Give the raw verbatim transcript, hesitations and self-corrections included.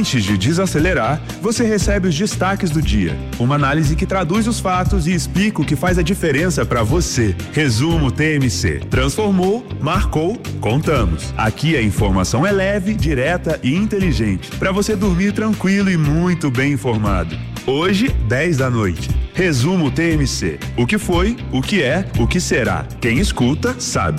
Antes de desacelerar, você recebe os destaques do dia. Uma análise que traduz os fatos e explica o que faz a diferença para você. Resumo T M C. Transformou, marcou, contamos. Aqui a informação é leve, direta e inteligente, para você dormir tranquilo e muito bem informado. Hoje, dez da noite. Resumo T M C. O que foi, o que é, o que será. Quem escuta, sabe.